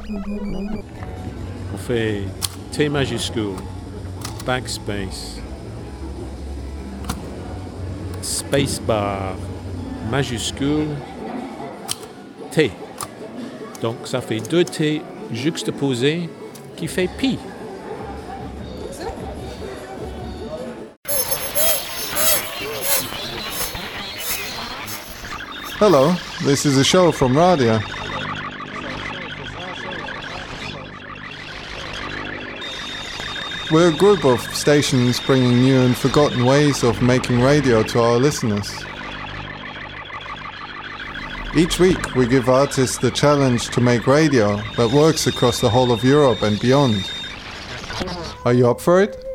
On fait T majuscule, backspace, spacebar, majuscule, T. Donc ça fait 2 T juxtaposés qui fait pi. Hello, this is a show from Radia. We're a group of stations bringing new and forgotten ways of making radio to our listeners. Each week we give artists the challenge to make radio that works across the whole of Europe and beyond. Are you up for it?